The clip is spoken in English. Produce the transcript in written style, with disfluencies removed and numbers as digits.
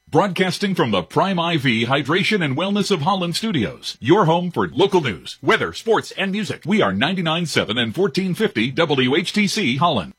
Broadcasting from the Prime IV Hydration and Wellness of Holland Studios. Your home for local news, weather, sports, and music. We are 99.7 and 1450 WHTC Holland.